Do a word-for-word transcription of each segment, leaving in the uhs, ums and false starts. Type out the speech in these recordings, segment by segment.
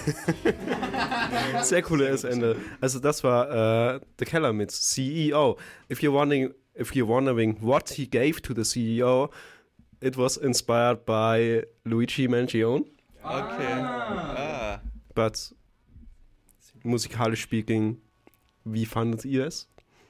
Sehr cooles Ende. Also das war äh, The Keller mit C E O. If you're wondering, if you're wondering what he gave to the C E O, it was inspired by Luigi Mangione. Okay. Ah. But musikalisch speaking, wie fandet ihr es?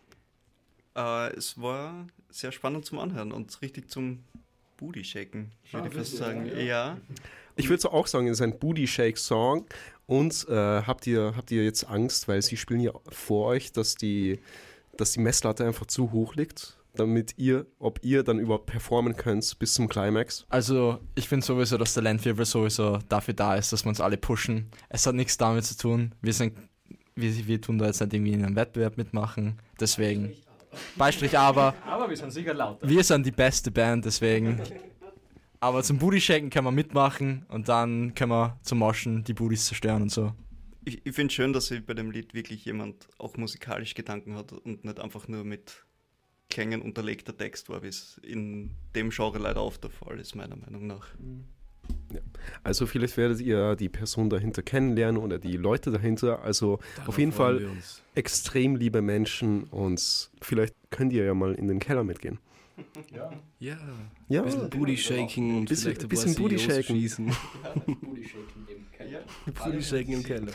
Uh, es war sehr spannend zum Anhören und richtig zum Booty-Shaken, würde ich fast sagen. Ja. ja. Ich würde auch sagen, es ist ein Booty-Shake-Song. Und äh, habt ihr, habt ihr jetzt Angst, weil sie spielen ja vor euch, dass die, dass die Messlatte einfach zu hoch liegt, damit ihr, ob ihr dann überhaupt performen könnt bis zum Climax? Also ich finde sowieso, dass der Landwirbel sowieso dafür da ist, dass wir uns alle pushen. Es hat nichts damit zu tun. Wir sind, wir, wir tun da jetzt nicht irgendwie in einem Wettbewerb mitmachen. Deswegen, Beistrich aber. Aber wir sind sicher lauter. Wir sind die beste Band, deswegen. Aber zum Booty-Shaken können wir mitmachen und dann können wir zum Moschen die Booties zerstören und so. Ich, ich finde es schön, dass sich bei dem Lied wirklich jemand auch musikalisch Gedanken hat und nicht einfach nur mit Klängen unterlegter Text war, wie es in dem Genre leider oft der Fall ist, meiner Meinung nach. Ja. Also vielleicht werdet ihr die Person dahinter kennenlernen oder die Leute dahinter. Also Darauf auf jeden Fall extrem liebe Menschen und vielleicht könnt ihr ja mal in den Keller mitgehen. Ja. Ja. Ja. Ein bisschen Booty-Shaking und bisschen, vielleicht ein bisschen paar Booty-Shaken. schießen. Booty-Shaken im Keller. Booty-Shaken im Keller.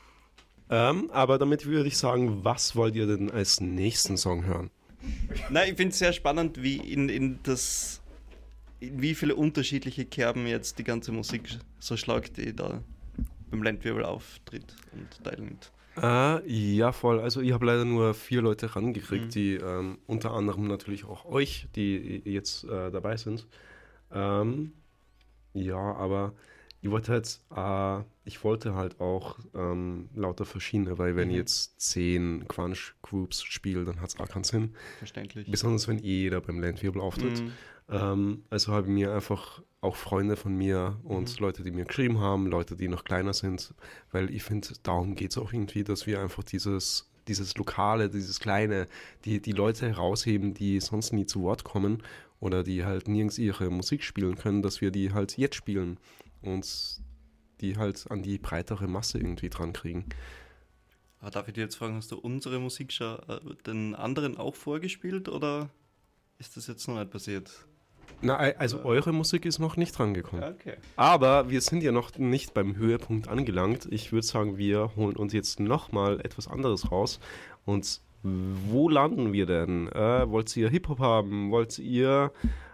Ähm, aber damit würde ich sagen, was wollt ihr denn als nächsten Song hören? Nein, ich finde es sehr spannend, wie in, in das, in wie viele unterschiedliche Kerben jetzt die ganze Musik so schlagt, die da beim Landwirbel auftritt und teilnimmt. Ah, ja, voll. Also ich habe leider nur vier Leute rangekriegt, Mhm. die ähm, unter anderem natürlich auch euch, die jetzt äh, dabei sind. Ähm, ja, aber ich wollte halt, äh, ich wollte halt auch ähm, lauter verschiedene, weil wenn Mhm. ich jetzt zehn Crunch-Groups spiele, dann hat es auch keinen Sinn. Verständlich. Besonders wenn jeder beim Landwirbel auftritt. Mhm. Ähm, also habe ich mir einfach auch Freunde von mir und Mhm. Leute, die mir geschrieben haben, Leute, die noch kleiner sind, weil ich finde, darum geht es auch irgendwie, dass wir einfach dieses, dieses Lokale, dieses Kleine, die, die Leute herausheben, die sonst nie zu Wort kommen oder die halt nirgends ihre Musik spielen können, dass wir die halt jetzt spielen und die halt an die breitere Masse irgendwie dran kriegen. Aber darf ich dir jetzt fragen, hast du unsere Musik schon äh, den anderen auch vorgespielt oder ist das jetzt noch nicht passiert? Na, also eure Musik ist noch nicht rangekommen. Okay. Aber wir sind ja noch nicht beim Höhepunkt angelangt. Ich würde sagen, wir holen uns jetzt nochmal etwas anderes raus. Und wo landen wir denn? Äh, wollt ihr Hip-Hop haben? Wollt ihr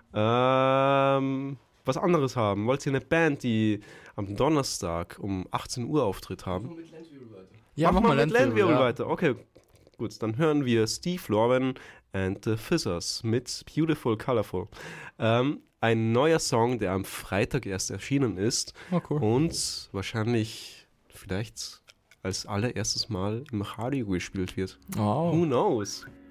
ähm, was anderes haben? Wollt ihr eine Band, die am Donnerstag um achtzehn Uhr Auftritt haben? Mit Landwirbel weiter. Ja, mach, mach mal mit Landwirbel ja. weiter. Okay, gut. Dann hören wir Steve Lauren and the Fizzers mit Beautiful Colorful. Ähm, ein neuer Song, der am Freitag erst erschienen ist Oh, cool. und wahrscheinlich vielleicht als allererstes Mal im Radio gespielt wird. Oh. Who knows?